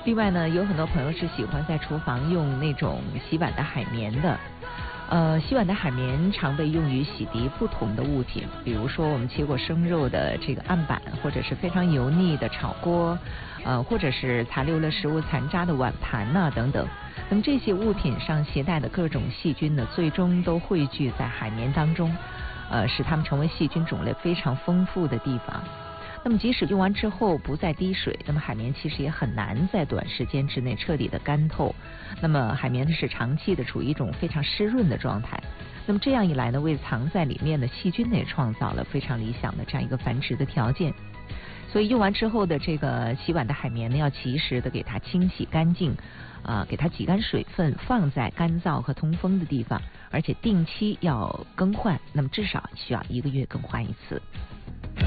另外呢，有很多朋友是喜欢在厨房用那种洗碗的海绵的。洗碗的海绵常被用于洗涤不同的物品，比如说我们切过生肉的这个案板，或者是非常油腻的炒锅，或者是残留了食物残渣的碗盘呐等等。那么这些物品上携带的各种细菌呢，最终都汇聚在海绵当中，使它们成为细菌种类非常丰富的地方。那么即使用完之后不再滴水，那么海绵其实也很难在短时间之内彻底的干透。那么海绵是长期的处于一种非常湿润的状态。那么这样一来呢，为藏在里面的细菌呢也创造了非常理想的这样一个繁殖的条件。所以用完之后的这个洗碗的海绵呢，要及时的给它清洗干净，给它挤干水分，放在干燥和通风的地方，而且定期要更换，那么至少需要1个月更换一次。